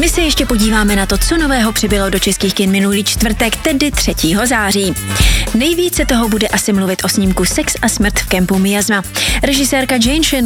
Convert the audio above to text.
My se ještě podíváme na to, co nového přibylo do českých kin minulý čtvrtek, tedy 3. září. Nejvíce toho bude asi mluvit o snímku Sex a smrt v kempu Miasma. Režisérka Jane Shin